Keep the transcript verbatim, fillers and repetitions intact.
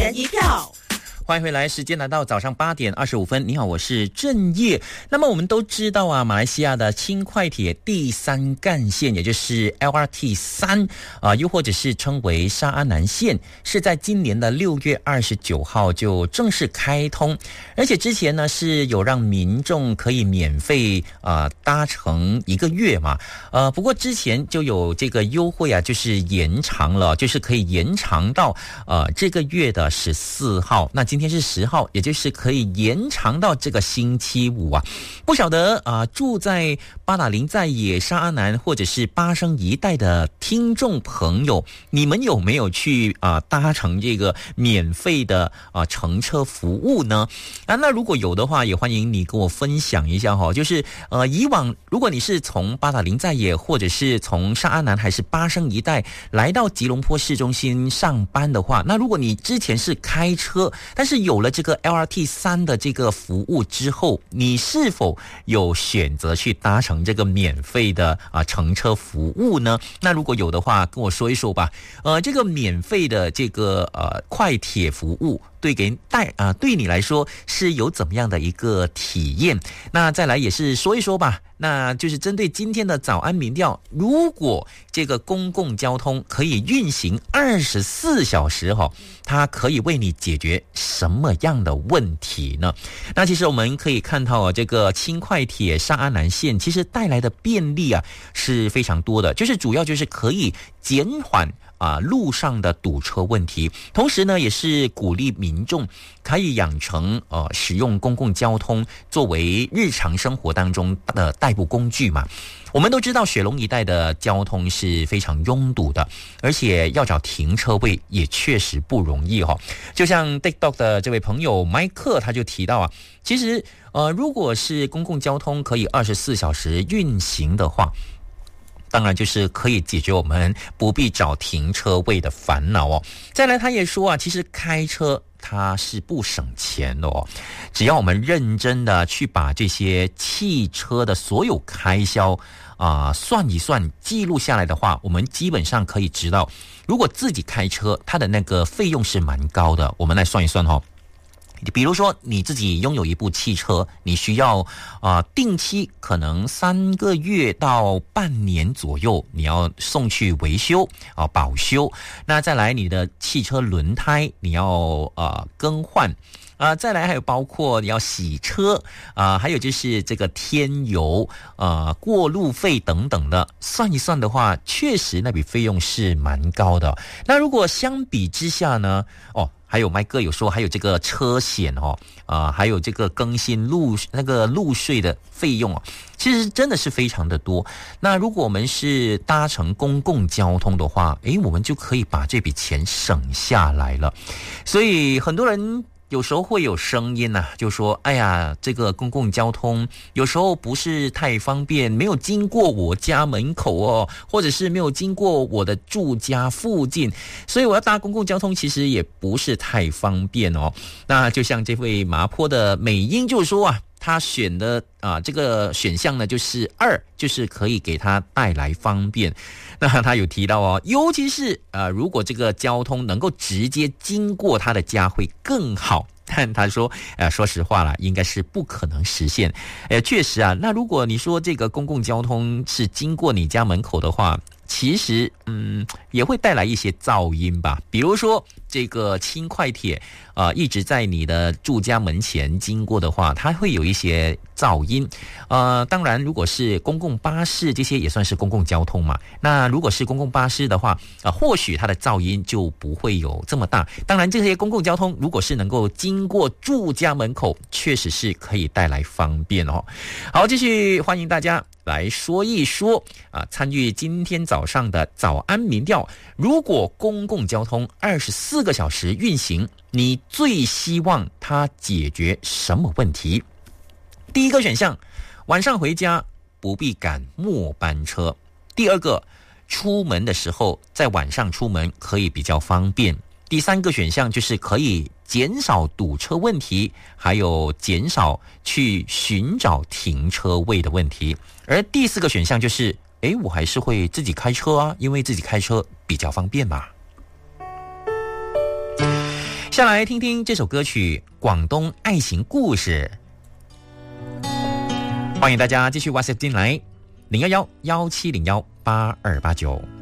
人一票。 欢迎回来，时间来到早上八点二十五分。你好，我是郑业。那么我们都知道啊，马来西亚的轻快铁第三干线，也就是 L R T 三啊，又或者是称为沙阿南线，是在今年的六月二十九号就正式开通，而且之前呢是有让民众可以免费啊、呃、搭乘一个月嘛，呃，不过之前就有这个优惠啊，就是延长了，就是可以延长到呃这个月的十四号。那今天是十号，也就是可以延长到这个星期五啊。不晓得啊、呃，住在巴打林在野、沙阿南或者是巴生一带的听众朋友，你们有没有去啊、呃、搭乘这个免费的啊、呃、乘车服务呢？啊，那如果有的话，也欢迎你跟我分享一下哈。就是呃，以往如果你是从巴打林在野或者是从沙阿南还是巴生一带来到吉隆坡市中心上班的话，那如果你之前是开车，但是有了这个 L R T 三的这个服务之后，你是否有选择去搭乘这个免费的啊乘车服务呢？那如果有的话，跟我说一说吧。呃，这个免费的这个呃快铁服务，对给带啊、呃，对你来说是有怎么样的一个体验？那再来也是说一说吧。那就是针对今天的早安民调，如果这个公共交通可以运行二十四小时哈，它可以为你解决什么样的问题呢？那其实我们可以看到啊，这个轻快铁沙阿南线其实带来的便利啊是非常多的，就是主要就是可以减缓啊，路上的堵车问题，同时呢，也是鼓励民众可以养成呃使用公共交通作为日常生活当中的代步工具嘛。我们都知道雪隆一带的交通是非常拥堵的，而且要找停车位也确实不容易哈、哦。就像 TikTok 的这位朋友麦克他就提到啊，其实呃如果是公共交通可以二十四小时运行的话，当然就是可以解决我们不必找停车位的烦恼哦。再来他也说啊，其实开车它是不省钱的哦，只要我们认真的去把这些汽车的所有开销啊、呃、算一算记录下来的话，我们基本上可以知道，如果自己开车它的那个费用是蛮高的。我们来算一算哦。比如说你自己拥有一部汽车，你需要啊、呃、定期可能三个月到半年左右，你要送去维修啊、呃、保修。那再来你的汽车轮胎你要呃更换啊、呃，再来还有包括你要洗车啊、呃，还有就是这个添油呃过路费等等的，算一算的话，确实那笔费用是蛮高的。那如果相比之下呢，哦。还有麦哥有说，还有这个车险哦，啊、呃，还有这个更新路那个路税的费用哦，其实真的是非常的多。那如果我们是搭乘公共交通的话，诶，我们就可以把这笔钱省下来了。所以很多人有时候会有声音啊，就说哎呀，这个公共交通有时候不是太方便，没有经过我家门口哦，或者是没有经过我的住家附近，所以我要搭公共交通其实也不是太方便哦。那就像这位麻坡的美英就说啊，他选的啊这个选项呢就是二，就是可以给他带来方便。那他有提到哦，尤其是呃如果这个交通能够直接经过他的家会更好。但他说呃说实话啦，应该是不可能实现。呃确实啊，那如果你说这个公共交通是经过你家门口的话，其实嗯也会带来一些噪音吧。比如说这个轻快铁啊、呃、一直在你的住家门前经过的话，它会有一些噪音。呃当然如果是公共巴士，这些也算是公共交通嘛。那如果是公共巴士的话啊、呃，或许它的噪音就不会有这么大。当然这些公共交通如果是能够经过住家门口，确实是可以带来方便哦。好，继续欢迎大家来说一说啊，参与今天早上的早安民调。如果公共交通二十四个小时运行，你最希望它解决什么问题？第一个选项，晚上回家不必赶末班车。第二个，出门的时候在晚上出门可以比较方便。第三个选项就是可以减少堵车问题，还有减少去寻找停车位的问题。而第四个选项就是诶，我还是会自己开车啊，因为自己开车比较方便嘛。 下来听听这首歌曲《广东爱情故事》。欢迎大家继续 WhatsApp 进来，零幺幺幺七零幺八二八九。